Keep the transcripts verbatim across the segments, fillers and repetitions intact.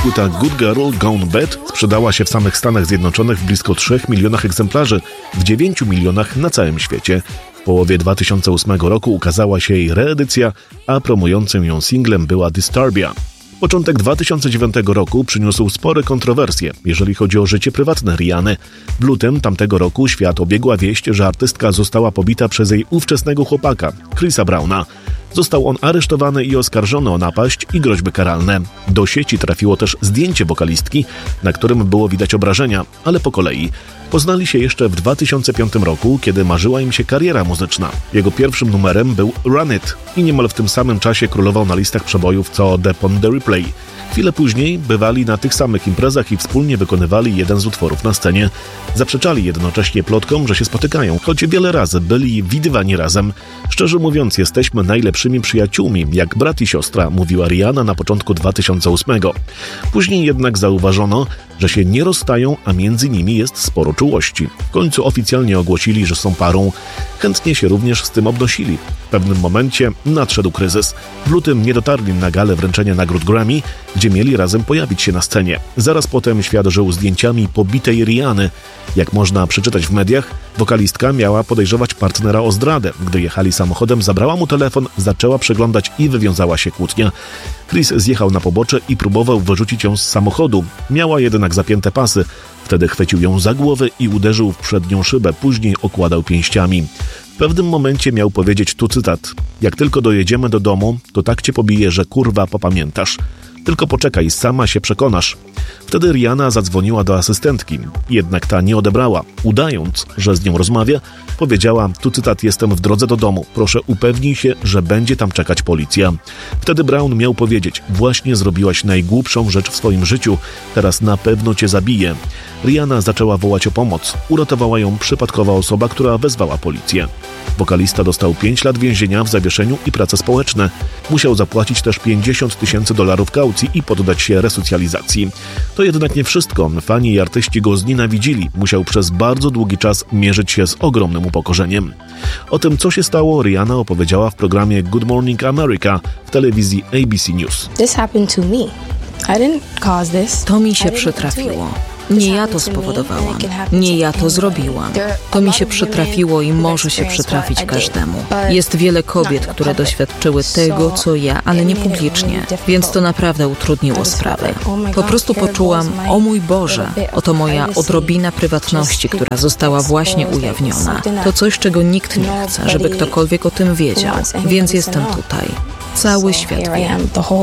Płyta Good Girl Gone Bad sprzedała się w samych Stanach Zjednoczonych w blisko trzech milionach egzemplarzy, w dziewięciu milionach na całym świecie. W połowie dwa tysiące ósmego roku ukazała się jej reedycja, a promującym ją singlem była Disturbia. Początek dwa tysiące dziewiątego roku przyniósł spore kontrowersje, jeżeli chodzi o życie prywatne Rihanny. W lutym tamtego roku świat obiegła wieść, że artystka została pobita przez jej ówczesnego chłopaka, Chrisa Browna. Został on aresztowany i oskarżony o napaść i groźby karalne. Do sieci trafiło też zdjęcie wokalistki, na którym było widać obrażenia, ale po kolei. Poznali się jeszcze w dwa tysiące piątym roku, kiedy marzyła im się kariera muzyczna. Jego pierwszym numerem był Run It i niemal w tym samym czasie królował na listach przebojów co The Pon the Replay. Chwilę później bywali na tych samych imprezach i wspólnie wykonywali jeden z utworów na scenie. Zaprzeczali jednocześnie plotkom, że się spotykają, choć wiele razy byli widywani razem. Szczerze mówiąc, jesteśmy najlepszymi przyjaciółmi, jak brat i siostra, mówiła Rihanna na początku dwa tysiące ósmego. Później jednak zauważono, że się nie rozstają, a między nimi jest sporo czułości. W końcu oficjalnie ogłosili, że są parą. Chętnie się również z tym obnosili. W pewnym momencie nadszedł kryzys. W lutym nie dotarli na galę wręczenia nagród Grammy, gdzie mieli razem pojawić się na scenie. Zaraz potem świat żył zdjęciami pobitej Rihanny. Jak można przeczytać w mediach, wokalistka miała podejrzewać partnera o zdradę. Gdy jechali samochodem, zabrała mu telefon, zaczęła przeglądać i wywiązała się kłótnia. Chris zjechał na pobocze i próbował wyrzucić ją z samochodu. Miała jednak zapięte pasy. Wtedy chwycił ją za głowę i uderzył w przednią szybę, później okładał pięściami. W pewnym momencie miał powiedzieć tu cytat: jak tylko dojedziemy do domu, to tak cię pobiję, że kurwa popamiętasz. Tylko poczekaj, sama się przekonasz. Wtedy Rihanna zadzwoniła do asystentki, jednak ta nie odebrała. Udając, że z nią rozmawia, powiedziała, tu cytat, jestem w drodze do domu, proszę upewnij się, że będzie tam czekać policja. Wtedy Brown miał powiedzieć, właśnie zrobiłaś najgłupszą rzecz w swoim życiu, teraz na pewno cię zabiję. Rihanna zaczęła wołać o pomoc. Uratowała ją przypadkowa osoba, która wezwała policję. Wokalista dostał pięć lat więzienia w zawieszeniu i prace społeczne. Musiał zapłacić też pięćdziesiąt tysięcy dolarów kaucji i poddać się resocjalizacji. To jednak nie wszystko. Fani i artyści go znienawidzili. Musiał przez bardzo długi czas mierzyć się z ogromnym upokorzeniem. O tym, co się stało, Rihanna opowiedziała w programie Good Morning America w telewizji A B C News. This happened to me. I didn't cause this. To mi się przytrafiło. Nie ja to spowodowałam. Nie ja to zrobiłam. To mi się przytrafiło i może się przytrafić każdemu. Jest wiele kobiet, które doświadczyły tego, co ja, ale nie publicznie. Więc to naprawdę utrudniło sprawę. Po prostu poczułam, o mój Boże, oto moja odrobina prywatności, która została właśnie ujawniona. To coś, czego nikt nie chce, żeby ktokolwiek o tym wiedział. Więc jestem tutaj. Cały świat wie.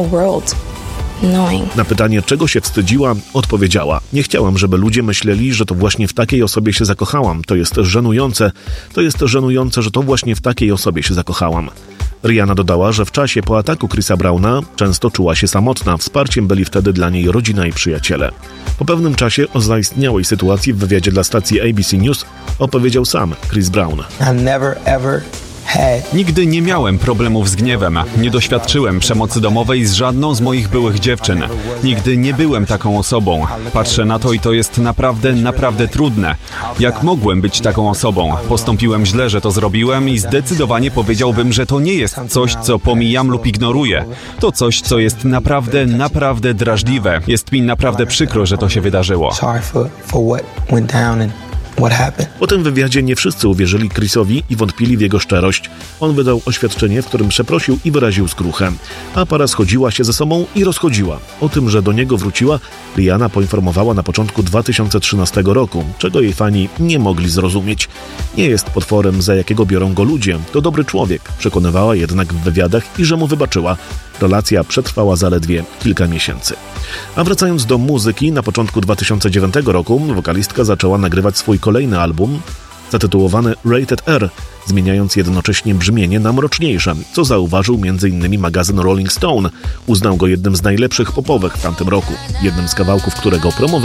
Na pytanie, czego się wstydziła, odpowiedziała: nie chciałam, żeby ludzie myśleli, że to właśnie w takiej osobie się zakochałam. To jest żenujące. To jest żenujące, że to właśnie w takiej osobie się zakochałam. Rihanna dodała, że w czasie po ataku Chrisa Browna często czuła się samotna. Wsparciem byli wtedy dla niej rodzina i przyjaciele. Po pewnym czasie o zaistniałej sytuacji w wywiadzie dla stacji A B C News opowiedział sam Chris Brown. I never ever Nigdy nie miałem problemów z gniewem. Nie doświadczyłem przemocy domowej z żadną z moich byłych dziewczyn. Nigdy nie byłem taką osobą. Patrzę na to i to jest naprawdę, naprawdę trudne. Jak mogłem być taką osobą? Postąpiłem źle, że to zrobiłem i zdecydowanie powiedziałbym, że to nie jest coś, co pomijam lub ignoruję. To coś, co jest naprawdę, naprawdę drażliwe. Jest mi naprawdę przykro, że to się wydarzyło. Po tym wywiadzie nie wszyscy uwierzyli Chrisowi i wątpili w jego szczerość. On wydał oświadczenie, w którym przeprosił i wyraził skruchę. A para schodziła się ze sobą i rozchodziła. O tym, że do niego wróciła, Rihanna poinformowała na początku dwa tysiące trzynastego roku, czego jej fani nie mogli zrozumieć. Nie jest potworem, za jakiego biorą go ludzie. To dobry człowiek, przekonywała jednak w wywiadach i że mu wybaczyła. Relacja przetrwała zaledwie kilka miesięcy. A wracając do muzyki, na początku dwa tysiące dziewiątego roku wokalistka zaczęła nagrywać swój kolejny album, zatytułowany Rated R, zmieniając jednocześnie brzmienie na mroczniejsze, co zauważył między innymi magazyn Rolling Stone. Uznał go jednym z najlepszych popowych w tamtym roku. Jednym z kawałków, którego promowała